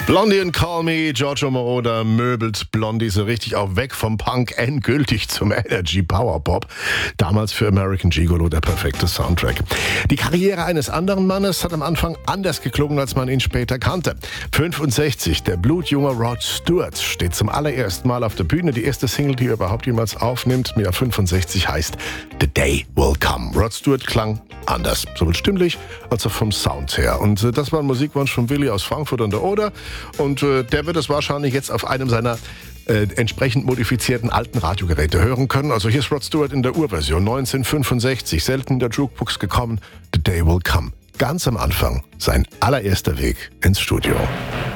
Blondie and Call Me, Giorgio Moroder möbelt Blondie so richtig auch weg vom Punk endgültig zum Energy Power Pop. Damals für American Gigolo der perfekte Soundtrack. Die Karriere eines anderen Mannes hat am Anfang anders geklungen, als man ihn später kannte. 65, der blutjunge Rod Stewart steht zum allerersten Mal auf der Bühne. Die erste Single, die er überhaupt jemals aufnimmt, mit 65 heißt The Day Will Come. Rod Stewart klang anders, sowohl stimmlich als auch vom Sound her. Und das war ein Musikwunsch von Willi aus Frankfurt an der Oder. Und der wird es wahrscheinlich jetzt auf einem seiner entsprechend modifizierten alten Radiogeräte hören können. Also hier ist Rod Stewart in der Urversion 1965, selten in der Jukebox gekommen, The Day Will Come. Ganz am Anfang sein allererster Weg ins Studio.